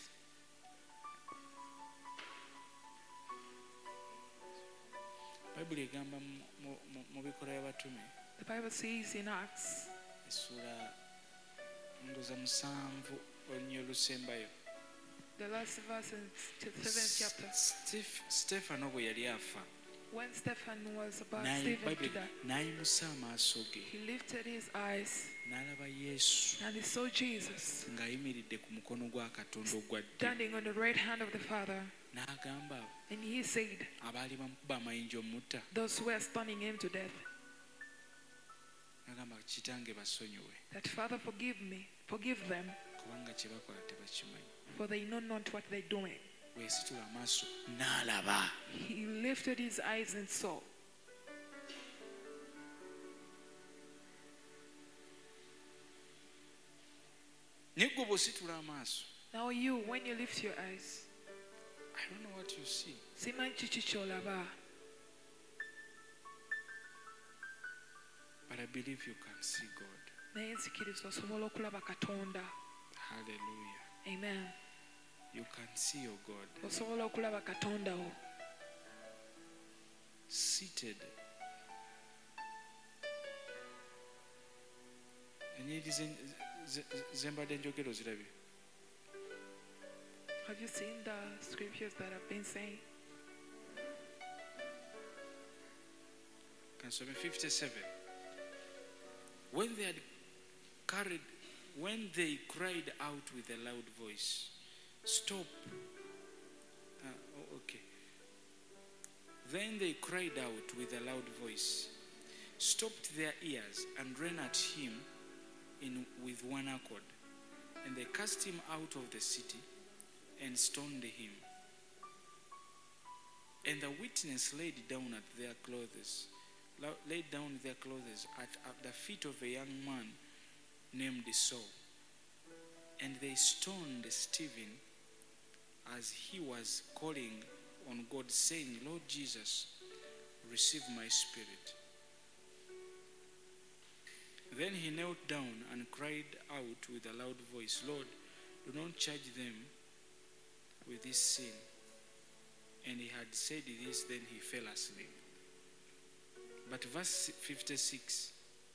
Bayibuli egamba mu- mu- mu- mu bikola by'abatume The Bible says in Acts, essula ndooza musanvu olunnyo olusembayo, the last verse in the seventh chapter, Stef- Stefano bwe yali afa when Stephen was about n'ayi- Stephen to Bayibuli die, n'ayimusa amaaso ge he lifted his eyes n'alaba Yesu and he saw Jesus ng'ayimiridde ku mukono gwa Katonda ogwa ddyo, standing on the right hand of the Father, n'agamba and he said, abaali bamukuba amayinja omutta, those who were stoning him to death, n'agamba kitange basonyiwe that Father, forgive me, forgive them, kubanga kye bakola tebakimanyi. for they know not what they're doing. Bwesitula amaaso n'alaba. He lifted his eyes and saw. Naye ggwe bw'ositula amaaso, Now you, when you lift your eyes, I don't know what you see. simanyi kiki ky'olaba, But I believe you can see God. naye nzikiriza osobola okulaba Katonda. Hallelujah. Amen. You can see your God Osobola okulaba Katonda wo seated. Ennyiriri ze- ze- ze mbadde njogera ozirabye? Have you seen the scriptures that I've been saying? Kansome fifty-seven. When they had carried, when they cried out with a loud voice, stop. Ah, oh, okay. Then they cried out with a loud voice, stopped their ears, and ran at him in with one accord. And they cast him out of the city and stoned him. And the witness laid down at their clothes, la- laid down their clothes at, at the feet of a young man named Saul. And they stoned Stephen as he was calling on God, saying, Lord Jesus, receive my spirit. Then he knelt down and cried out with a loud voice, Lord, do not charge them with this sin. And he had said this, then he fell asleep. But verse fifty-six,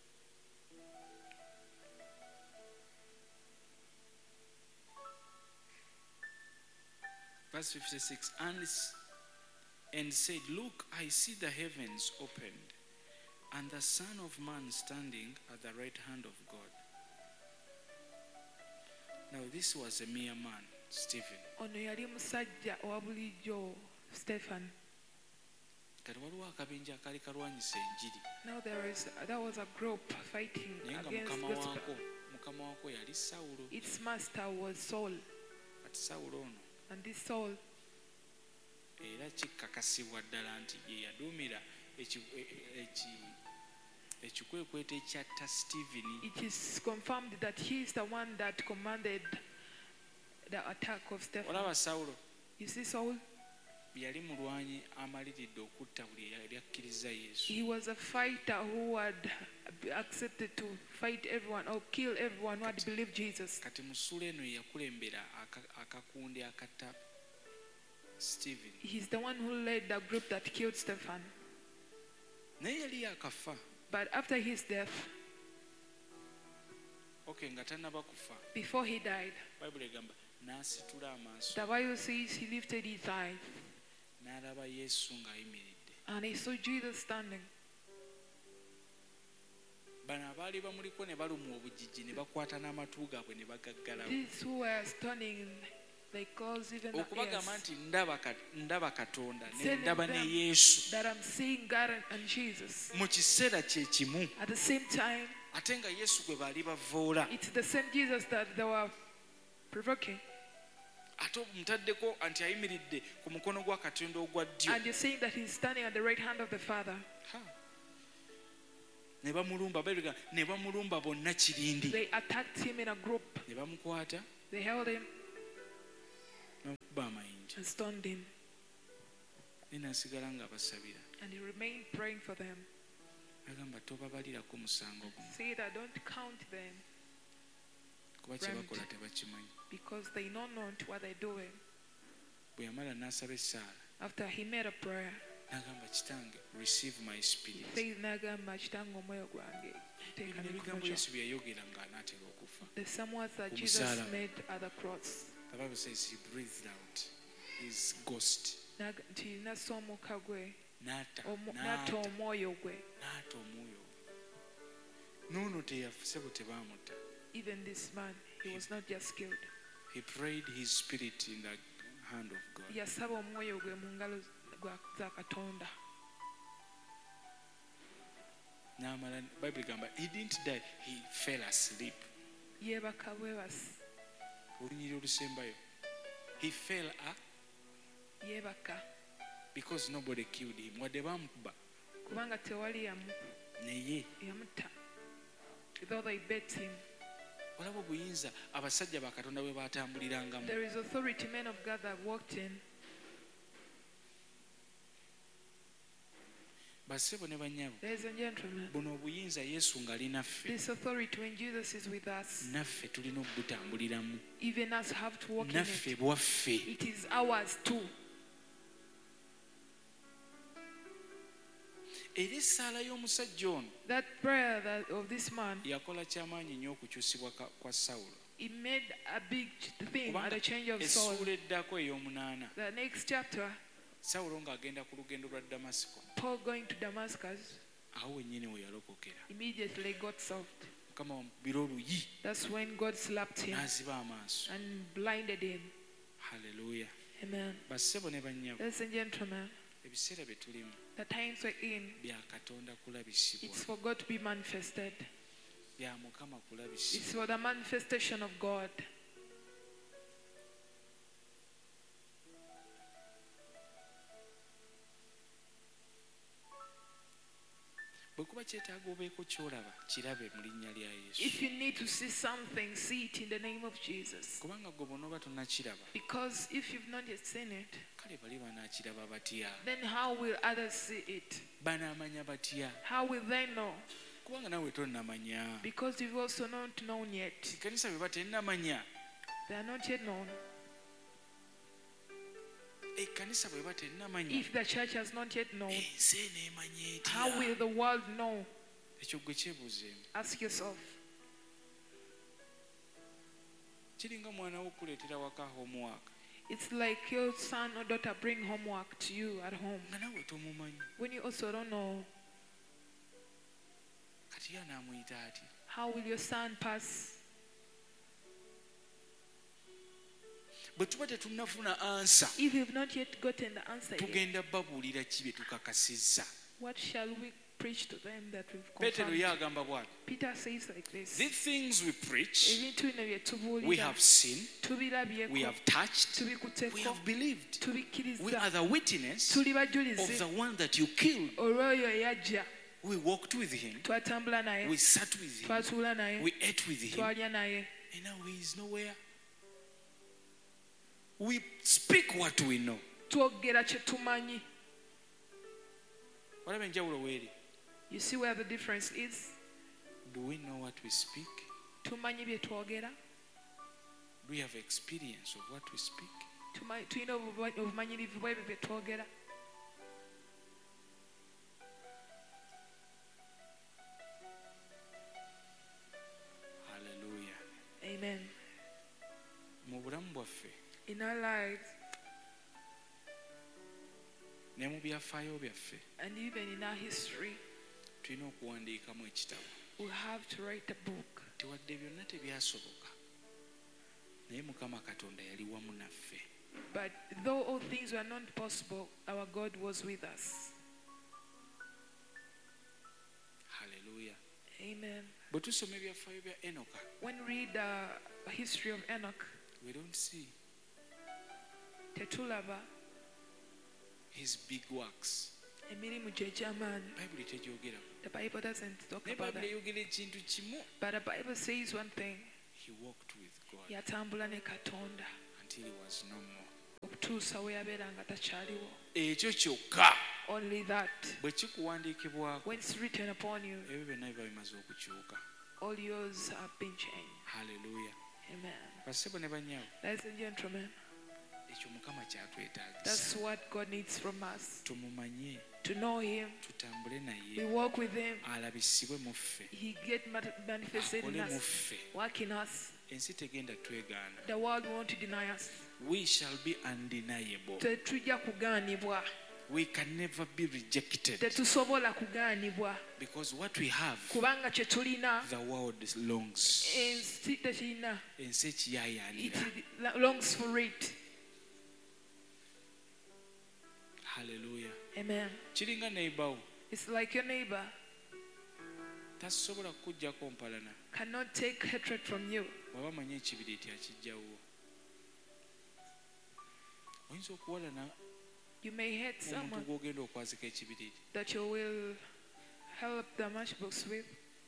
verse fifty-six, and, s- and said, look, I see the heavens opened, and the Son of Man standing at the right hand of God. Now this was a mere man, Stephen. Ono yali musajja owa bulijjo Stephen. Kati waliwo akabenje akaali kalwanyisa enjiri. Now there is there was a group fighting Naye nga against mukama gospel. waako mukama waako yali Sawulo. Its master was Saul, Kati Sawulo ono and this Saul, era kikakasibwa ddala nti ye yaduumira eki- e- eki- ekikwekweto ekyatta Stephen. it is confirmed that he is the one that commanded the attack of Stephen. Olaba Sawulo You see, Saul, yali mulwanyi amaliridde okutta buli eyali akkiriza Yesu. he was a fighter who had accepted to fight everyone or kill everyone who had believed Jesus. Kati mu ssuula eno ye yakulembera aka- akakundi akatta Stephen. He's the one who led the group that killed Stephen. Naye yali yakafa. But after his death, Okay, nga tannaba kufa. before he died, Bayibuli egamba n'asitula amaaso the Bible says he lifted his eyes n'alaba Yesu ng'ayimiridde. and he saw Jesus standing. Bano abaali bamuliko ne balumwa obujiji ne bakwata n'amatu gaabwe ne bagaggalawo. These who were stunning, they closed even the Okubagamba ears. nti ndaba ka- ndaba Katonda ne Telling ndaba ne them Yesu that I'm seeing God and- and Jesus. mu kiseera kye kimu, At the same time, ate nga Yesu gwe baali bavoola. it's the same Jesus that they were provoking. Ate mutaddeko nti ayimiridde ku mukono gwa Katonda ogwa ddyo. And you're saying that he's standing at the right hand of the Father. Ha. ne bamulumba Bayibuli egamba, ne bamulumba bonna kirindi, They attacked him in a group. ne bamukwata They held him n'okuba amayinja, and stoned him. naye n'asigala ng'abasabira. And he remained praying for them. Agamba tobabalirako musango guno Say that don't count them kuba kye bakola tebakimanyi. because they know not what they're doing. Bwe yamala n'asaba essaala After he made a prayer, n'agamba kitange receive my spirit. he said, "Nagamba kitange omwoyo gwange Bino teeka ebigambo mikono gyo." Yesu bye yayogera ng'anaatera okufa. The some words that Ku Jesus musalaba. made at the cross. The Bible says he breathed out his ghost. Naga- nti nassa omukka gwe, N'atta omu- n'atta n'atta omwoyo gwe. n'atta omwoyo. N'ono teyafuse bwe tebaamutta. Even this man, he was not just killed. He prayed his spirit in the hand of God. Yasaba omwoyo gwe mu ngalo gwa- za Katonda. N'amala Bible egamba he didn't die, he fell asleep. Yeebaka bwebasi. Olunyiri olusembayo. He fell a Yeebaka because nobody killed him. Wadde baamukuba kubanga tewali yamu- naye yamutta. Though they beat him. olaba obuyinza abasajja ba Katonda bwe baatambulirangamu. There is authority men of God that walked in. Bassebo ne bannyabo, Ladies and gentlemen, buno obuyinza Yesu ng'ali naffe, this authority when Jesus is with us, naffe tulina okubutambuliramu. even us have to walk in Naffe it. bwaffe. It is ours too. Era essaala y'omusajja ono That prayer that of this man, yakola kyamaanyi nnyo okukyusibwa ka- kwa Sawulo. it made a big thing at Kubanga the change of soul. essuula eddako ey'omunaana, The next chapter, Sawulo ng'agenda ku lugendo lwa Damasiko, Paul going to Damascus, awo wennyini we yalokokera. immediately got solved. Mukama wamukubira oluyi That's when God slapped him n'aziba amaaso. and blinded him. Haleluya. Amen. Bassebo ne bannyabo, Ladies and gentlemen, ebiseera bye tulimu the times we're in, bya Katonda kulabisibwa, it's for God to be manifested. bya Mukama It's kulabisibwa. for the manifestation of God. Bwe kuba kyetaaga obeeko ky'olaba kirabe mu linnya lya Yesu. If you need to see something, see it in the name of Jesus. Kubanga gwe bw'onooba tonnakiraba, Because if you've not yet seen it, kale bali banaakiraba batya? then how will others see it? Banaamanya batya? How will they know? Kubanga naawe tonnamanya. Because you've also not known yet. Ekkanisa bwe batennamanya, They are not yet known. ekkanisa bwe batennamanya, If the church has not yet known, ensi eneemanya how etya? will the world know? Ekyo gwe kyebuuzeemu. Ask yourself. Kiringa mwana wo okuleetera waka homework It's like your son or daughter bring homework to you at home. nga naawe tomumanyi. When you also don't know, Kati ye anaamuyita ati. how will your son pass? Bwe tuba tetunnafuna ansa, If you've not yet gotten the answer yet, tugenda babuulira ki bye tukakasizza. what shall we preach to them that we've Peetero ye confirmed? agamba bw'ati, Peter says like this. these things we preach, Ebintu bino bye we tubuulira, have seen, we tubirabyeko, have touched, we tubikutteko, have believed. We tubikkiriza, are the witness tuli of bajulizi the one that you killed. olw'oyo eyajja. We walked with him, Twatambula naye, we sat with him, twatuula naye, we ate with him, twalya naye. and now he is nowhere. We speak what we know. Twogera kye tumanyi. Olaba enjawulo weeri? You see where the difference is? Do we know what we speak? Tumanyi bye twogera, Do we have experience of what we speak? Tumanyi- tulina obuba- obumanyirivu bw'ebyo bye twogera. Hallelujah. Amen. Mu bulamu bwaffe In our lives ne mu byafaayo byaffe and even in our history, tulina okuwandiikamu ekitabo. we have to write a book. Tewadde byonna tebyasoboka, naye Mukama Katonda yali wamu naffe. But though all things were not possible, our God was with us. Hallelujah. Amen. Bwe tusoma ebyafaayo bya Enoka, When we read the history of Enoch, we don't see tetulaba his big works. emirimu gye egy'amaanyi. bayibuli tegyogera. The Bible doesn't talk naye about bayibuli that. eyogera ekintu kimu. But the Bible says one thing. He walked with God Yatambula ne Katonda until he was no more. okutuusa we yabeera nga takyaliwo. ekyo kyokka Only that. bwe kikuwandiikibwako When it's written upon you, ebyo byonna biba bimaze okukyuka. all yours have been changed. Haleluya. Amen. basebo ne banyawo, Ladies and gentlemen, ekyo mukama kyatwetaagisa. that's what God needs from us. tumumanye, To know Him, tutambule we naye, walk with Him, alabisibwe mu ffe, He get mat- manifested in akole mu us, ffe. work in us. ensi tegenda twegaana. The world won't deny us. We shall be undeniable. Tetujja kugaanibwa. We can never be rejected Tetusobola kugaanibwa. because what we have, Kubanga kye tulina, the world longs. ensi tekirina. ensi It ekiyaayaanira. longs for it. Haleluya. Amen. kiringa neighbor It's like your neighbor tasobola kukujjako mpalana cannot take hatred from you. bw'aba manyi ekibiriiti akijjawo. oyinza okuwalana You may hate omuntu someone gw'ogenda okwazika ekibiriiti. that you will help the matchbox with.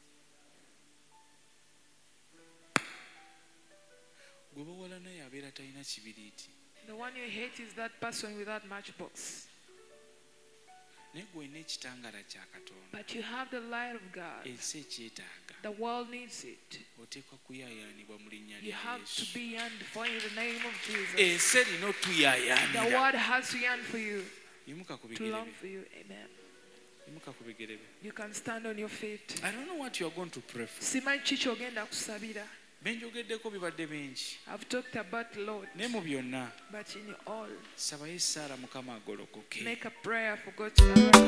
gwe bawalana yabeera talina kibiriiti, The one you hate is that person without matchbox. naye gwe olina ekitangaala kya Katonda. But you have the light of God. ensi ekyetaaga. The world needs it. oteekwa kuyaayaanibwa mu linnya You lya have to Yesu. be yearned for in the name of Jesus. ensi erina The otuyaayaanira. world has to yearn for you, yimuka ku to bigere long bye. for you. Amen. yimuka ku bigere bye. You can stand on your feet. I don't know what you are going to pray for. Simanyi ki ky'ogenda kusabira. benjogeddeko bibadde bingi, I've talked about the Lord, naye mu byonna but in all, sabayo essaala mukama agolokoke. make a prayer for God to